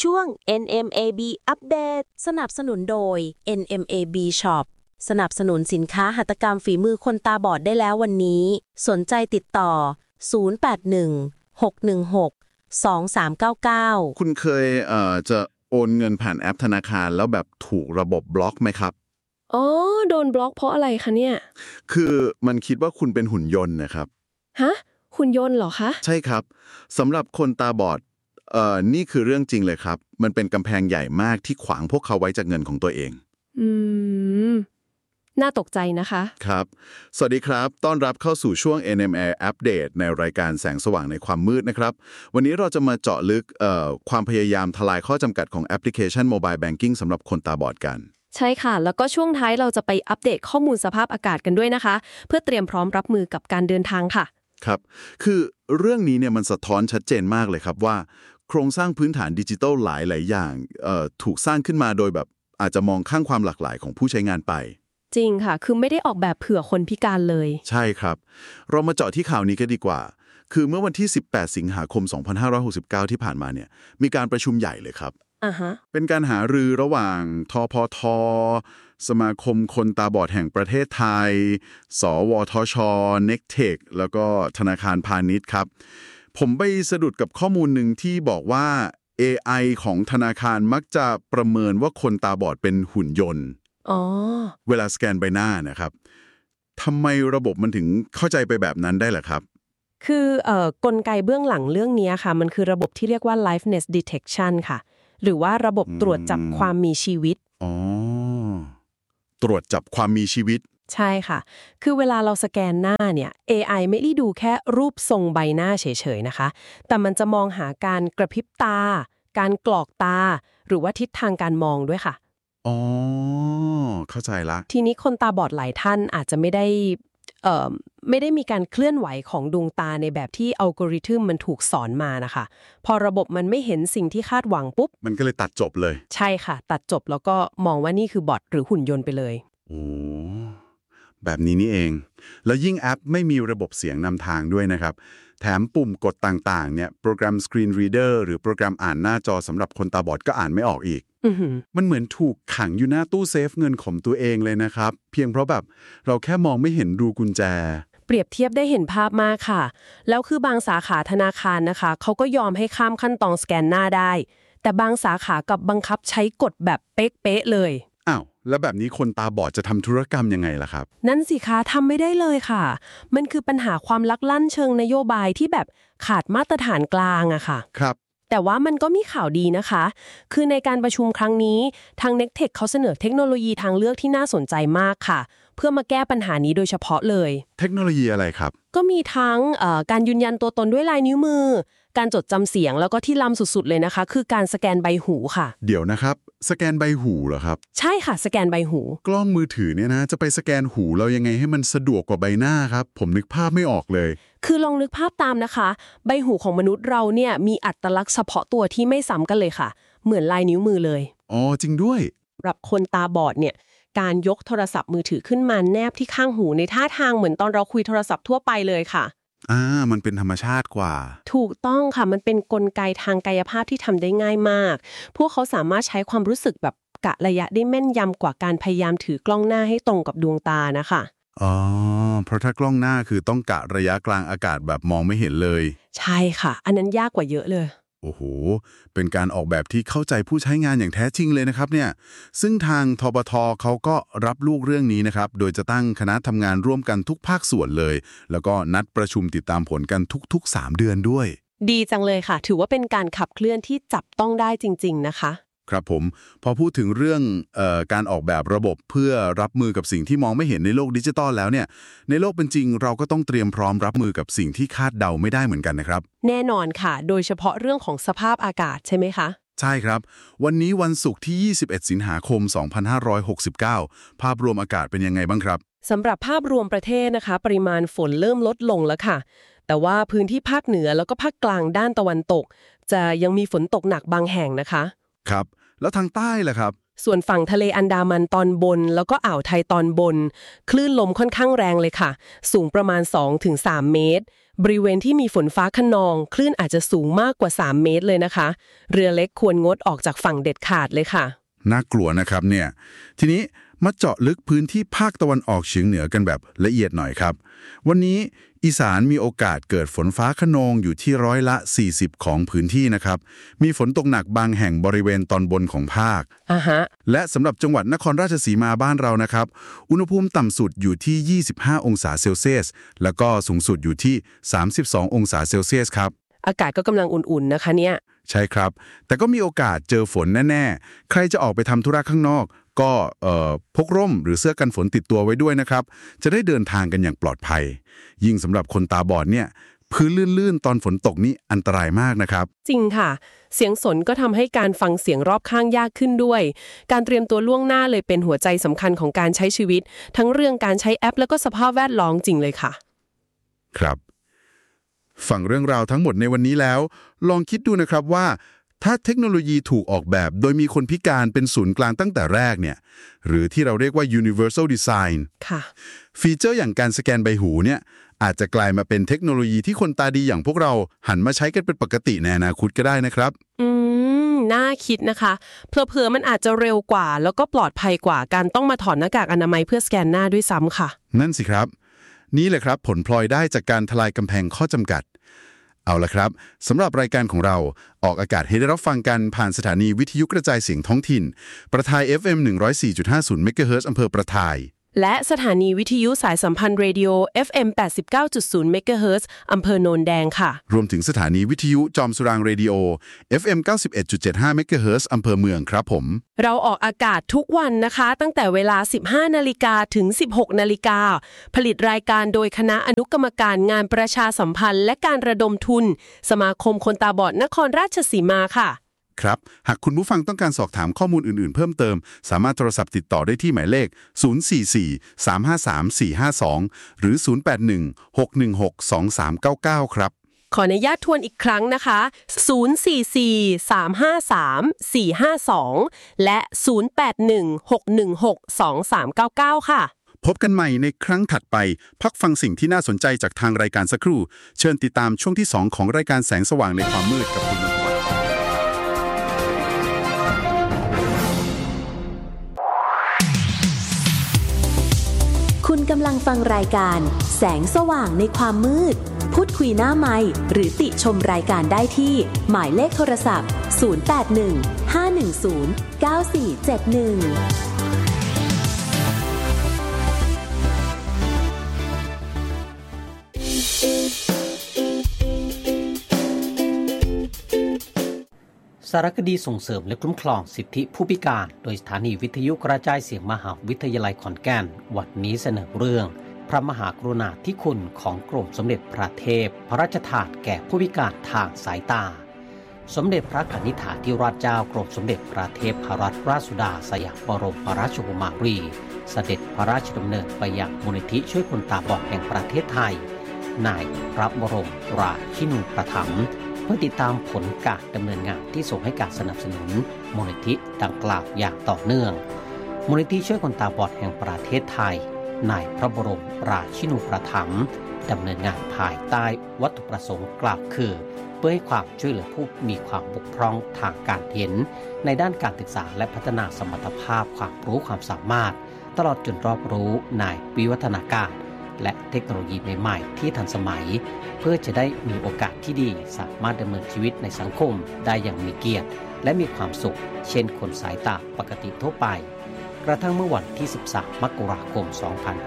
ช่วง NMAB อัปเดตสนับสนุนโดย NMAB Shop สนับสนุนสินค้าหัตถกรรมฝีมือคนตาบอดได้แล้ววันนี้สนใจติดต่อ0816162399 คุณเคยจะโอนเงินผ่านแอปธนาคารแล้วแบบถูกระบบบล็อกไหมครับอ๋อโดนบล็อกเพราะอะไรคะเนี่ยคือมันคิดว่าคุณเป็นหุ่นยนต์นะครับฮะหุ่นยนต์เหรอคะใช่ครับสำหรับคนตาบอดนี่คือเรื่องจริงเลยครับมันเป็นกำแพงใหญ่มากที่ขวางพวกเขาไว้จากเงินของตัวเองอืมน่าตกใจนะคะครับสวัสดีครับต้อนรับเข้าสู่ช่วง NMA Update ในรายการแสงสว่างในความมืดนะครับวันนี้เราจะมาเจาะลึกความพยายามทลายข้อจำกัดของแอปพลิเคชัน Mobile Banking สำหรับคนตาบอดกันใช่ค่ะแล้วก็ช่วงท้ายเราจะไปอัปเดตข้อมูลสภาพอากาศกันด้วยนะคะเพื่อเตรียมพร้อมรับมือกับการเดินทางค่ะครับคือเรื่องนี้เนี่ยมันสะท้อนชัดเจนมากเลยครับว่าโครงสร้างพื้นฐานดิจิทัลหลายอย่างถูกสร้างขึ้นมาโดยแบบอาจจะมองข้างความหลากหลายของผู้ใช้งานไปจริงค่ะคือไม่ได้ออกแบบเผื่อคนพิการเลยใช่ครับเรามาเจาะที่ข่าวนี้กันดีกว่าคือเมื่อวันที่18สิงหาคม2569ที่ผ่านมาเนี่ยมีการประชุมใหญ่เลยครับเป็นการหารือระหว่างทพท.สมาคมคนตาบอดแห่งประเทศไทยสวทช. Nectech แล้วก็ธนาคารพาณิชย์ครับผมไปสะดุดกับข้อมูลหนึ่งที่บอกว่า AI ของธนาคารมักจะประเมินว่าคนตาบอดเป็นหุ่นยนต์เวลาสแกนใบหน้านะครับทำไมระบบมันถึงเข้าใจไปแบบนั้นได้ล่ะครับคือกลไกเบื้องหลังเรื่องนี้ค่ะมันคือระบบที่เรียกว่า liveness detection ค่ะหรือว่าระบบตรวจจับความมีชีวิตตรวจจับความมีชีวิตใช่ค่ะคือเวลาเราสแกนหน้าเนี่ย AI ไม่ได้ดูแค่รูปทรงใบหน้าเฉยๆนะคะแต่มันจะมองหาการกระพริบตาการกรอกตาหรือว่าทิศทางการมองด้วยค่ะเข้าใจละทีนี้คนตาบอดหลายท่านอาจจะไม่ได้มีการเคลื่อนไหวของดวงตาในแบบที่อัลกอริทึมมันถูกสอนมานะคะพอระบบมันไม่เห็นสิ่งที่คาดหวังปุ๊บมันก็เลยตัดจบเลยใช่ค่ะตัดจบแล้วก็มองว่านี่คือบอทหรือหุ่นยนต์ไปเลยแบบนี้นี่เองแล้วยิ่งแอปไม่มีระบบเสียงนำทางด้วยนะครับแถมปุ่มกดต่างๆเนี่ยโปรแกรม Screen Reader หรือโปรแกรมอ่านหน้าจอสำหรับคนตาบอดก็อ่านไม่ออกอีกมันเหมือนถูกขังอยู่หน้าตู้เซฟเงินของตัวเองเลยนะครับเพียงเพราะแบบเราแค่มองไม่เห็นรูกุญแจเปรียบเทียบได้เห็นภาพมากค่ะแล้วคือบางสาขาธนาคารนะคะเขาก็ยอมให้ข้ามขั้นตอนสแกนหน้าได้แต่บางสาขากับบังคับใช้กดแบบเป๊ะๆเลยอ้าวแล้วแบบนี้คนตาบอดจะทำธุรกรรมยังไงล่ะครับนั่นสิคะทำไม่ได้เลยค่ะมันคือปัญหาความลักลั่นเชิงนโยบายที่แบบขาดมาตรฐานกลางอะค่ะครับแต่ว่ามันก็มีข่าวดีนะคะคือในการประชุมครั้งนี้ทาง Nectech เขาเสนอเทคโนโลยีทางเลือกที่น่าสนใจมากค่ะเพื่อมาแก้ปัญหานี้โดยเฉพาะเลยเทคโนโลยีอะไรครับก็มีทั้งการยืนยันตัวตนด้วยลายนิ้วมือการจดจำเสียงแล้วก็ที่ล้ำสุดๆเลยนะคะคือการสแกนใบหูค่ะเดี๋ยวนะครับสแกนใบหูเหรอครับใช่ค่ะสแกนใบหูกล้องมือถือเนี่ยนะจะไปสแกนหูเรายังไงให้มันสะดวกกว่าใบหน้าครับผมนึกภาพไม่ออกเลยคือลองนึกภาพตามนะคะใบหูของมนุษย์เราเนี่ยมีอัตลักษณ์เฉพาะตัวที่ไม่ซ้ำกันเลยค่ะเหมือนลายนิ้วมือเลยจริงด้วยสำหรับคนตาบอดเนี่ยการยกโทรศัพท์มือถือขึ้นมาแนบที่ข้างหูในท่าทางเหมือนตอนเราคุยโทรศัพท์ทั่วไปเลยค่ะมันเป็นธรรมชาติกว่าถูกต้องค่ะมันเป็นกลไกทางกายภาพที่ทำได้ง่ายมากพวกเขาสามารถใช้ความรู้สึกแบบกะระยะได้แม่นยำกว่าการพยายามถือกล้องหน้าให้ตรงกับดวงตานะคะเพราะถ้ากล้องหน้าคือต้องกะระยะกลางอากาศแบบมองไม่เห็นเลยใช่ค่ะอันนั้นยากกว่าเยอะเลยโอ้โหเป็นการออกแบบที่เข้าใจผู้ใช้งานอย่างแท้จริงเลยนะครับเนี่ยซึ่งทางทบท.เขาก็รับลูกเรื่องนี้นะครับโดยจะตั้งคณะทำงานร่วมกันทุกภาคส่วนเลยแล้วก็นัดประชุมติดตามผลกันทุกๆ3 เดือนด้วยดีจังเลยค่ะถือว่าเป็นการขับเคลื่อนที่จับต้องได้จริงๆนะคะครับผมพอพูดถึงเรื่องการออกแบบระบบเพื่อรับมือกับสิ่งที่มองไม่เห็นในโลกดิจิตอลแล้วเนี่ยในโลกเป็นจริงเราก็ต้องเตรียมพร้อมรับมือกับสิ่งที่คาดเดาไม่ได้เหมือนกันนะครับแน่นอนค่ะโดยเฉพาะเรื่องของสภาพอากาศใช่ไหมคะใช่ครับวันนี้วันศุกร์ที่21สิงหาคม2569ภาพรวมอากาศเป็นยังไงบ้างครับสำหรับภาพรวมประเทศนะคะปริมาณฝนเริ่มลดลงแล้วค่ะแต่ว่าพื้นที่ภาคเหนือแล้วก็ภาคกลางด้านตะวันตกจะยังมีฝนตกหนักบางแห่งนะคะครับแล้วทางใต้ล่ะครับส่วนฝั่งทะเลอันดามันตอนบนแล้วก็อ่าวไทยตอนบนคลื่นลมค่อนข้างแรงเลยค่ะสูงประมาณ 2-3 เมตรบริเวณที่มีฝนฟ้าคะนองคลื่นอาจจะสูงมากกว่า3 เมตรเลยนะคะเรือเล็กควรงดออกจากฝั่งเด็ดขาดเลยค่ะน่ากลัวนะครับเนี่ยทีนี้มาเจาะลึกพื้นที่ภาคตะวันออกเฉียงเหนือกันแบบละเอียดหน่อยครับวันนี้อีสานมีโอกาสเกิดฝนฟ้าคะนองอยู่ที่40%ของพื้นที่นะครับมีฝนตกหนักบางแห่งบริเวณตอนบนของภาคและสำหรับจังหวัดนครราชสีมาบ้านเรานะครับอุณหภูมิต่ำสุดอยู่ที่25องศาเซลเซียสแล้วก็สูงสุดอยู่ที่32องศาเซลเซียสครับอากาศก็กำลังอุ่นๆนะคะเนี่ยใช่ครับแต่ก็มีโอกาสเจอฝนแน่ๆใครจะออกไปทำธุระข้างนอกก็พกร่มหรือเสื้อกันฝนติดตัวไว้ด้วยนะครับจะได้เดินทางกันอย่างปลอดภัยยิ่งสำหรับคนตาบอดเนี่ยพื้นลื่นๆตอนฝนตกนี่อันตรายมากนะครับจริงค่ะเสียงสนก็ทำให้การฟังเสียงรอบข้างยากขึ้นด้วยการเตรียมตัวล่วงหน้าเลยเป็นหัวใจสำคัญของการใช้ชีวิตทั้งเรื่องการใช้แอปแล้วก็สภาพแวดล้อมจริงเลยค่ะครับฟังเรื่องราวทั้งหมดในวันนี้แล้วลองคิดดูนะครับว่าถ้าเทคโนโลยีถูกออกแบบโดยมีคนพิการเป็นศูนย์กลางตั้งแต่แรกเนี่ยหรือที่เราเรียกว่า universal design ค่ะฟีเจอร์อย่างการสแกนใบหูเนี่ยอาจจะกลายมาเป็นเทคโนโลยีที่คนตาดีอย่างพวกเราหันมาใช้กันเป็นปกติในอนาคตก็ได้นะครับน่าคิดนะคะเผลอๆมันอาจจะเร็วกว่าแล้วก็ปลอดภัยกว่าการต้องมาถอดหน้ากากอนามัยเพื่อสแกนหน้าด้วยซ้ำค่ะนั่นสิครับนี่แหละครับผลพลอยได้จากการทลายกำแพงข้อจำกัดเอาละครับสำหรับรายการของเราออกอากาศให้ได้รับฟังกันผ่านสถานีวิทยุกระจายเสียงท้องถิ่นประทาย FM 104.50 เมกะเฮิรตซ์อำเภอประทายและสถานีวิทยุสายสัมพันธ์เรดิโอ FM 89.0 เมกะเฮิรตซ์อำเภอโนนแดงค่ะรวมถึงสถานีวิทยุจอมสุรางเรดิโอ FM 91.75 เมกะเฮิรตซ์อำเภอเมืองครับผมเราออกอากาศทุกวันนะคะตั้งแต่เวลา 15 นาฬิกาถึง 16 นาฬิกาผลิตรายการโดยคณะอนุกรรมการงานประชาสัมพันธ์และการระดมทุนสมาคมคนตาบอดนครราชสีมาค่ะครับหากคุณผู้ฟังต้องการสอบถามข้อมูลอื่นๆเพิ่มเติมสามารถโทรศัพท์ติดต่อได้ที่หมายเลข044-353-452หรือ081-616-2399ครับขออนุญาตทวนอีกครั้งนะคะ044-353-452และ081-616-2399ค่ะพบกันใหม่ในครั้งถัดไปพักฟังสิ่งที่น่าสนใจจากทางรายการสักครู่เชิญติดตามช่วงที่2ของรายการแสงสว่างในความมืดกับคุณคุณกำลังฟังรายการแสงสว่างในความมืดพูดคุยหน้าไมค์หรือติชมรายการได้ที่หมายเลขโทรศัพท์081-510-9471 สารคดีส่งเสริมและคุ้มครองสิทธิผู้พิการโดยสถานีวิทยุกระจายเสียงมหาวิทยาลัยขอนแก่นวันนี้เสนอเรื่องพระมหากรุณาธิคุณของกรมสมเด็จพระเทพพระราชทานแก่ผู้พิการทางสายตาสมเด็จพระกนิษฐาธิราชเจ้ากรมสมเด็จพระเทพรัตนราชสุดาสยามบรมราชกุมารีเสด็จพระราชดำเนินไปยังมูลนิธิช่วยคนตาบอดแห่งประเทศไทยในพระบรมราชินูปถัมภ์เพื่อติดตามผลการดำเนินงานที่ส่งให้การสนับสนุนมูลนิธิดังกล่าวอย่างต่อเนื่องมูลนิธิช่วยคนตาบอดแห่งประเทศไทยในพระบรมราชินูปถัมภ์ดำเนินงานภายใต้วัตถุประสงค์กล่าวคือเพื่อให้ความช่วยเหลือผู้มีความบกพร่องทางการเห็นในด้านการศึกษาและพัฒนาสมรรถภาพความรู้ความสามารถตลอดจนรอบรู้ในวิวัฒนาการและเทคโนโลยีใหม่ๆที่ทันสมัยเพื่อจะได้มีโอกาสที่ดีสามารถดำเนินชีวิตในสังคมได้อย่างมีเกียรติและมีความสุขเช่นคนสายตาปกติทั่วไปกระทั่งเมื่อวันที่13มกราคม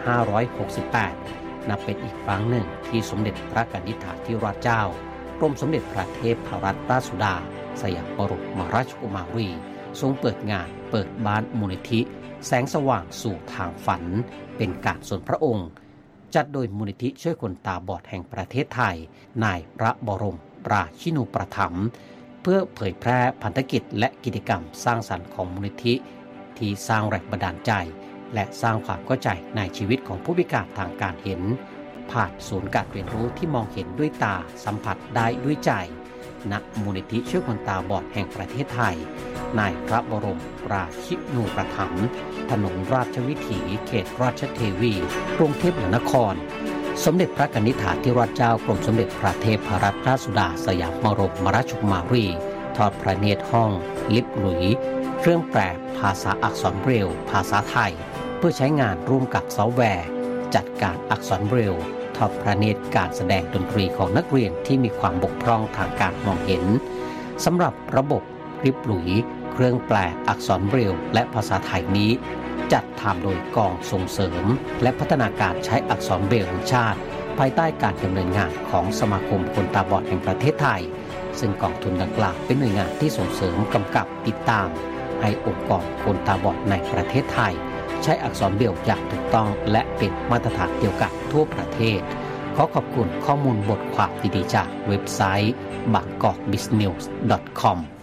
2568นับเป็นอีกครั้งหนึ่งที่สมเด็จพระกนิษฐาธิราชเจ้ากรมสมเด็จพระเทพรัตนราชสุดาสยามบรมราชกุมารีทรงเปิดงานเปิดบ้านมูลนิธิแสงสว่างสู่ทางฝันเป็นการส่วนพระองค์จัดโดยมูลนิธิช่วยคนตาบอดแห่งประเทศไทยในพระบรมราชินูปถัมภ์เพื่อเผยแพร่พันธกิจและกิจกรรมสร้างสรรค์ของมูลนิธิที่สร้างแรงบันดาลใจและสร้างความเข้าใจในชีวิตของผู้พิการทางการเห็นผ่านศูนย์การเรียนรู้ที่มองเห็นด้วยตาสัมผัสได้ด้วยใจณมูลนิธิช่วยคนตาบอดแห่งประเทศไทยในพระบรมราชินูปถัมภ์ถนนราชวิถีเขตราชเทวีกรุงเทพมหานครสมเด็จพระกนิษฐาธิราชเจ้ากรมสมเด็จพระเทพรัตนราชสุดาสยามบรมราชกุมารีทอดพระเนตรห้องลิปหลุยเครื่องแปลภาษาอักษรเบรลล์ภาษาไทยเพื่อใช้งานร่วมกับซอฟต์แวร์จัดการอักษรเบรลล์ทอดพระเนตรการแสดงดนตรีของนักเรียนที่มีความบกพร่องทางการมองเห็นสำหรับระบบลิปหลุยเครื่องแปลอักษรเบรลล์และภาษาไทยนี้จัดทำโดยกองส่งเสริมและพัฒนาการใช้อักษรเบรลล์แห่งชาติภายใต้การดำเนินงานของสมาคมคนตาบอดแห่งประเทศไทยซึ่งกองทุนดังกล่าวเป็นหน่วยงานที่ส่งเสริมกำกับติดตามให้องค์กรคนตาบอดในประเทศไทยใช้อักษรเบรลล์อย่างถูกต้องและเป็นมาตรฐานเดียวกันทั่วประเทศขอขอบคุณข้อมูลบทความดีๆจากเว็บไซต์ bangkokbusinessnews.com